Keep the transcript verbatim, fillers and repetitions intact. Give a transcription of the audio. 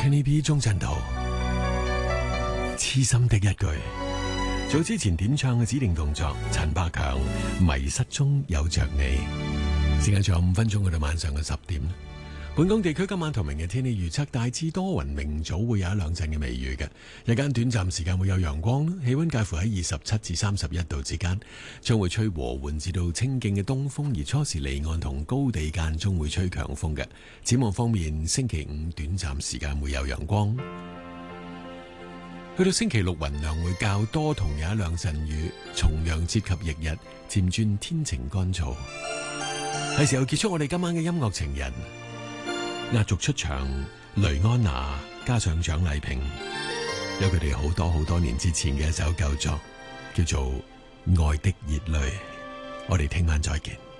Kenny B 鍾鎮濤，痴心的一句。早之前點唱嘅指定動作，陳百強迷失中有着你。時間仲有五分鐘，去到晚上嘅十點。本港地區今晚同明日天氣預測大致多雲，明早會有一兩陣嘅微雨嘅，日間短暫時間會有陽光，氣溫介乎喺二十七至三十一度之間，將會吹和緩至到清勁嘅東風，而初時離岸同高地間中會吹強風嘅。展望方面，星期五短暫時間會有陽光，去到星期六雲量會較多，同有一兩陣雨，重陽節及翌日漸轉天晴乾燥。係時候結束我哋今晚嘅音樂情人。壓軸出場，雷安娜加上蔣麗萍，有佢哋好多好多年之前嘅一首舊作，叫做《愛的熱淚》。我哋聽晚再見。